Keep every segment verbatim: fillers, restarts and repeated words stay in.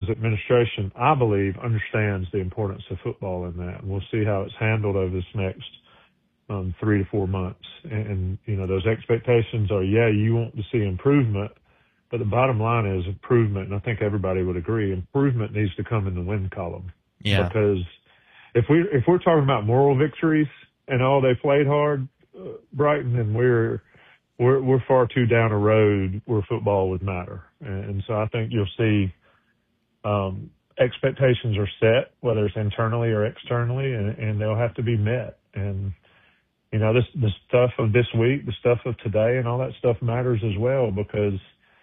administration, I believe, understands the importance of football in that. And we'll see how it's handled over this next um, three to four months. And, and, you know, those expectations are, yeah, you want to see improvement, but the bottom line is improvement, and I think everybody would agree, improvement needs to come in the win column. Yeah. Because if we if we're talking about moral victories and all they played hard, uh, Brighton, then we're we're we're far too down a road where football would matter. And, and so I think you'll see um, expectations are set, whether it's internally or externally, and, and they'll have to be met. And you know, this the stuff of this week, the stuff of today, and all that stuff matters as well, because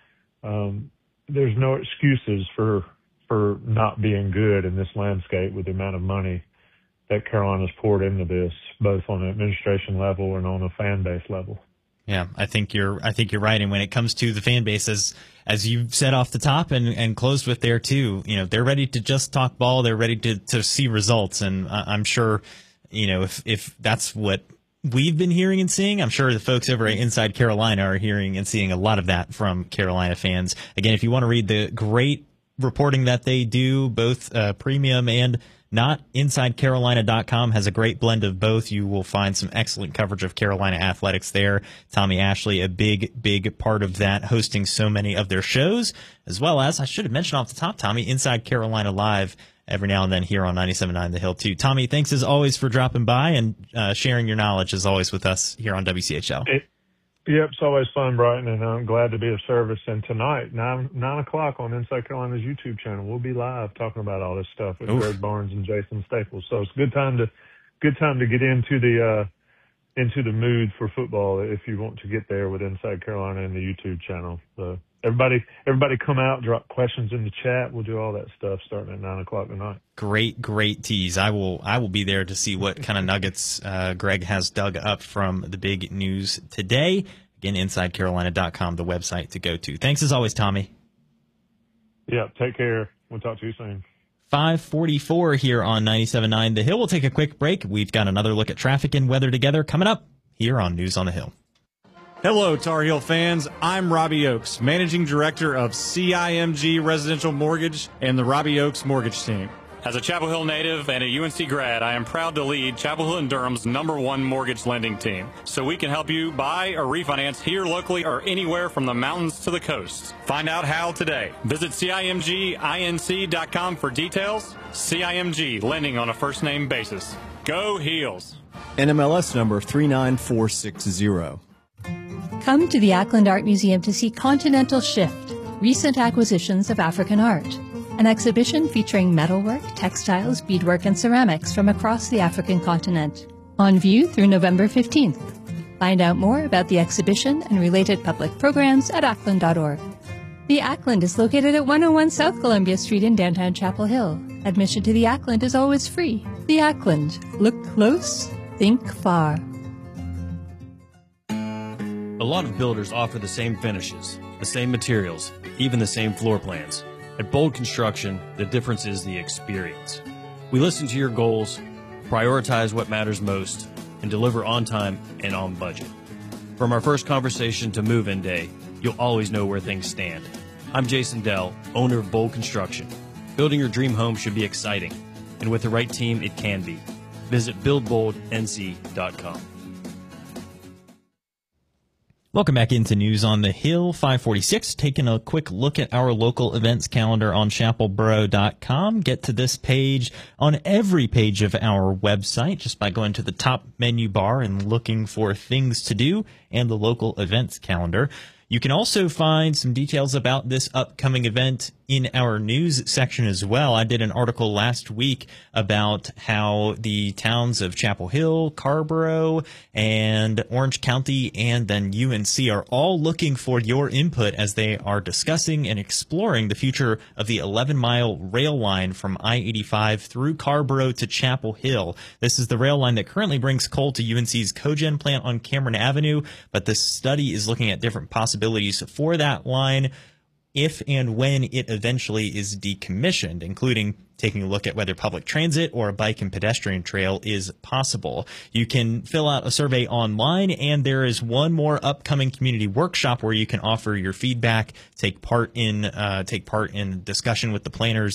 Um, there's no excuses for for not being good in this landscape with the amount of money that Carolina's poured into this, both on an administration level and on a fan base level. Yeah, I think you're I think you're right. And when it comes to the fan base, as as you said off the top and, and closed with there too, you know, they're ready to just talk ball. They're ready to, to see results. And I'm sure, you know, if if that's what we've been hearing and seeing, I'm sure the folks over at Inside Carolina are hearing and seeing a lot of that from Carolina fans. Again, if you want to read the great reporting that they do, both uh, premium and not, inside carolina dot com has a great blend of both. You will find some excellent coverage of Carolina athletics there. Tommy Ashley, a big, big part of that, hosting so many of their shows, as well as, I should have mentioned off the top, Tommy, Inside Carolina Live every now and then here on ninety-seven point nine The Hill too. Tommy, thanks as always for dropping by and uh, sharing your knowledge as always with us here on W C H L. It, yep, it's always fun, Brighton, and I'm glad to be of service. And tonight, nine nine o'clock on Inside Carolina's YouTube channel, we'll be live talking about all this stuff with Oof. Greg Barnes and Jason Staples. So it's a good time to good time to get into the uh, into the mood for football if you want to get there with Inside Carolina and the YouTube channel. So Everybody, everybody come out, drop questions in the chat. We'll do all that stuff starting at nine o'clock tonight. Great, great tease. I will, I will be there to see what kind of nuggets uh, Greg has dug up from the big news today. Again, inside carolina dot com, the website to go to. Thanks as always, Tommy. Yeah, take care. We'll talk to you soon. five forty-four here on ninety-seven point nine The Hill. We'll take a quick break. We've got another look at traffic and weather together coming up here on News on the Hill. Hello, Tar Heel fans. I'm Robbie Oakes, Managing Director of C I M G Residential Mortgage and the Robbie Oakes Mortgage Team. As a Chapel Hill native and a U N C grad, I am proud to lead Chapel Hill and Durham's number one mortgage lending team. So we can help you buy or refinance here locally or anywhere from the mountains to the coast. Find out how today. Visit C I M G inc dot com for details. C I M G, lending on a first name basis. Go Heels. N M L S number three nine four six zero. Come to the Ackland Art Museum to see Continental Shift, Recent Acquisitions of African Art, an exhibition featuring metalwork, textiles, beadwork, and ceramics from across the African continent. On view through November fifteenth. Find out more about the exhibition and related public programs at ackland dot org. The Ackland is located at one oh one South Columbia Street in downtown Chapel Hill. Admission to the Ackland is always free. The Ackland. Look close, think far. A lot of builders offer the same finishes, the same materials, even the same floor plans. At Bold Construction, the difference is the experience. We listen to your goals, prioritize what matters most, and deliver on time and on budget. From our first conversation to move-in day, you'll always know where things stand. I'm Jason Dell, owner of Bold Construction. Building your dream home should be exciting, and with the right team, it can be. Visit build bold N C dot com. Welcome back into News on the Hill, five forty-six. Taking a quick look at our local events calendar on chapel borough dot com. Get to this page on every page of our website just by going to the top menu bar and looking for things to do and the local events calendar. You can also find some details about this upcoming event in our news section as well. I did an article last week about how the towns of Chapel Hill, Carrboro, and Orange County, and then U N C are all looking for your input as they are discussing and exploring the future of the eleven mile rail line from I eighty-five through Carrboro to Chapel Hill. This is the rail line that currently brings coal to U N C's cogen plant on Cameron Avenue, but this study is looking at different possibilities for that line if and when it eventually is decommissioned, including taking a look at whether public transit or a bike and pedestrian trail is possible. You can fill out a survey online, and there is one more upcoming community workshop where you can offer your feedback, take part in uh, take part in discussion with the planners